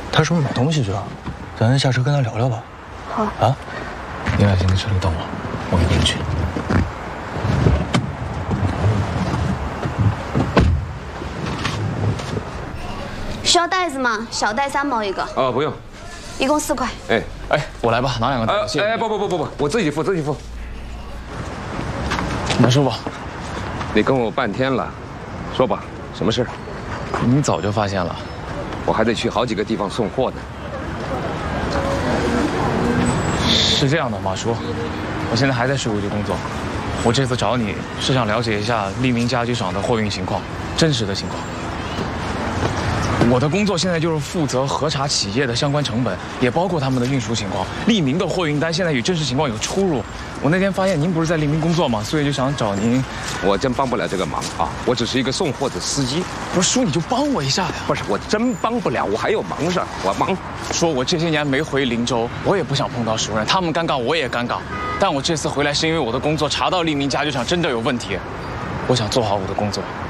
他是不是买东西去了？咱下车跟他聊聊吧。 好啊，你俩先在车里等我跟你们去。 需要袋子吗？小袋3毛一个。 哦，不用， 一共4块。 哎，我来吧，拿2个袋子。 不，我自己付。 南师傅， 你跟我半天了，说吧，什么事？ 你早就发现了。 我还得去好几个地方送货呢。 是这样的，马叔，我现在还在市务局工作。我这次找你是想了解一下利民家居厂的货运情况，真实的情况。我的工作现在就是负责核查企业的相关成本，也包括他们的运输情况。利民的货运单现在与真实情况有出入。我那天发现您不是在利民工作吗？所以就想找您。 我真帮不了这个忙啊！我只是一个送货的司机。 不是叔，你就帮我一下呀！ 不是，我真帮不了，我还有忙事儿，我忙。 说我这些年没回林州，我也不想碰到熟人，他们尴尬我也尴尬。但我这次回来是因为我的工作查到利民家居厂真的有问题，我想做好我的工作。